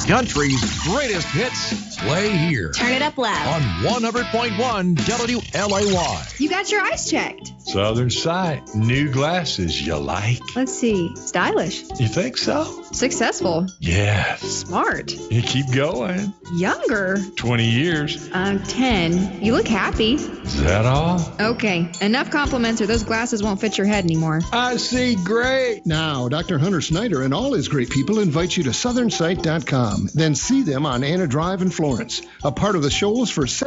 Country's greatest hits play here. Turn it up loud. On 100.1 WLAY. You got your eyes checked. Southern Sight. New glasses you like? Let's see. Stylish. You think so? Successful. Yes. Smart. You keep going. Younger. 20 years. 10. You look happy. Is that all? Okay. Enough compliments or those glasses won't fit your head anymore. I see great. Now, Dr. Hunter Snyder and all his great people invite you to SouthernSight.com. Then see them on Anna Drive in Florence, a part of the Shoals for